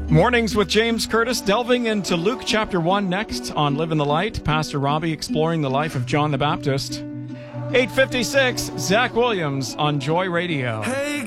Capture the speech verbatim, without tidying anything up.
Mornings with James Curtis, delving into Luke chapter one next on Live in the Light. Pastor Robbie exploring the life of John the Baptist. eight fifty-six, Zach Williams on Joy Radio. Hey